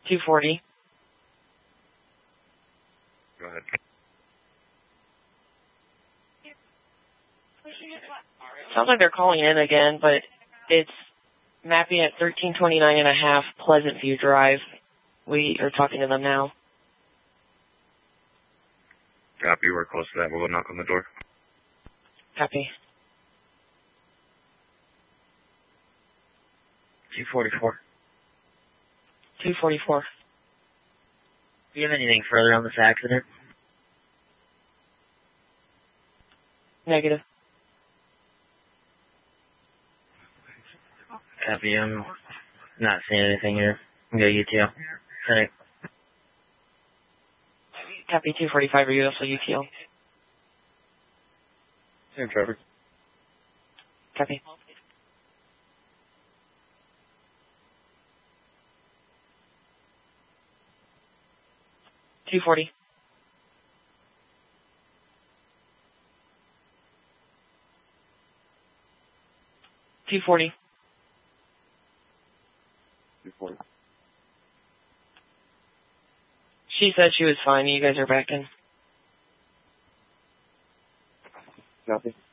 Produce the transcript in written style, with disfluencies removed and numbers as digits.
240. Go ahead. Sounds like they're calling in again, but it's mapping at 1329.5 Pleasant View Drive. We are talking to them now. Copy, we're close to that. We'll go knock on the door. Copy. 244. 244. Do you have anything further on this accident? Negative. Copy, I'm not seeing anything here. I'm going to UTL. Clinic. Copy 245, are you also UTL? Same traffic. Copy. $240. $240. 240. She said she was fine. You guys are back in. Copy.